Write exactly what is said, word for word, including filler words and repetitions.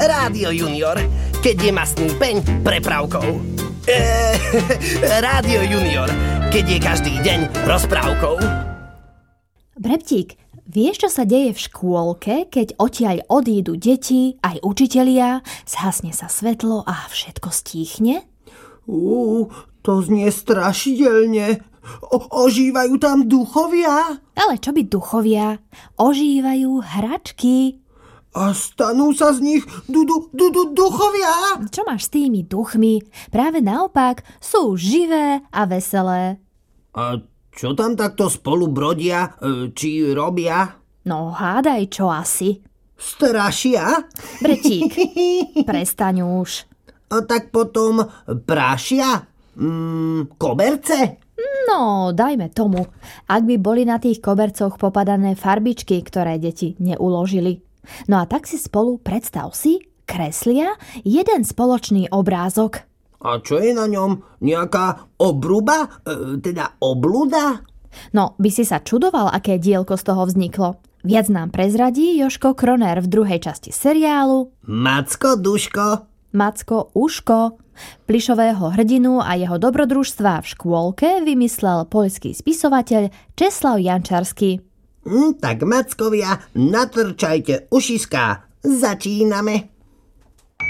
Rádio Junior, keď je mastný peň prepravkou. Eee, Rádio Junior, keď je každý deň rozprávkou. Breptík, vieš, čo sa deje v škôlke, keď odtiaľ odídu deti, aj učitelia, zhasne sa svetlo a všetko stíchne? Ú, to znie strašidelne. O- ožívajú tam duchovia? Ale čo by duchovia? Ožívajú hračky. A stanú sa z nich du- du- du- du- duchovia? Čo máš s tými duchmi? Práve naopak, sú živé a veselé. A čo tam takto spolu brodia, či robia? No hádaj, čo asi. Strašia? Bretík, prestaň už. A tak potom prášia? Mm, koberce? No, dajme tomu, ak by boli na tých kobercoch popadané farbičky, ktoré deti neuložili. No a tak si spolu, predstav si, kreslia jeden spoločný obrázok. A čo je na ňom? Nejaká obruba? E, teda obluda? No, by si sa čudoval, aké dielko z toho vzniklo. Viac nám prezradí Jožko Kroner v druhej časti seriálu Macko Duško. Macko Uško. Plišového hrdinu a jeho dobrodružstva v škôlke vymyslel poľský spisovateľ Česlav Jančarský. Hm, tak Mackovia, natrčajte ušiská. Začíname.